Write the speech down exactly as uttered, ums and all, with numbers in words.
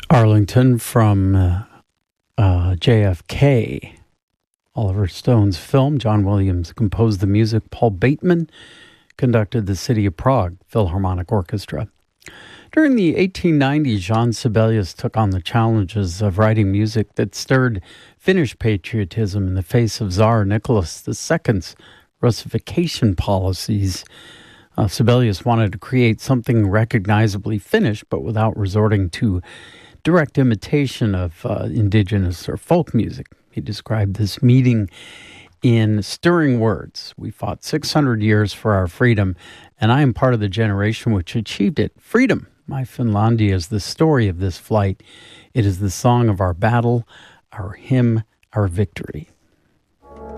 Arlington from uh, uh, J F K, Oliver Stone's film. John Williams composed the music. Paul Bateman conducted the City of Prague Philharmonic Orchestra. During the eighteen nineties, Jean Sibelius took on the challenges of writing music that stirred Finnish patriotism in the face of Tsar Nicholas the Second's Russification policies. Uh, Sibelius wanted to create something recognizably Finnish, but without resorting to direct imitation of uh, indigenous or folk music. He described this meeting in stirring words. We fought six hundred years for our freedom, and I am part of the generation which achieved it. Freedom, my Finlandia, is the story of this flight. It is the song of our battle, our hymn, our victory.